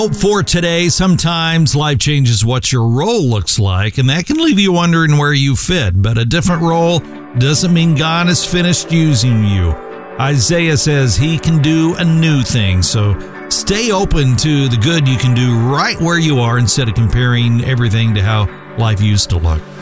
Hope for today, sometimes life changes what your role looks like, and that can leave you wondering where you fit. But a different role doesn't mean God has finished using you. Isaiah says he can do a new thing, so stay open to the good you can do right where you are instead of comparing everything to how life used to look.